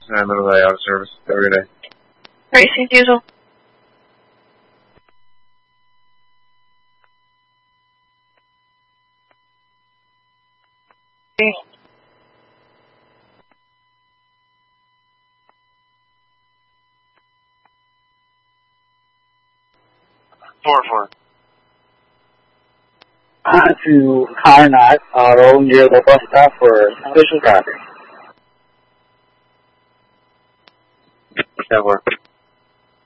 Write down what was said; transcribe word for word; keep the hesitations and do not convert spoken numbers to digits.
I'm literally out of service every day. Racing diesel. Okay. Four four. On to Carnot Auto near the bus stop for suspicious robbery. That worked.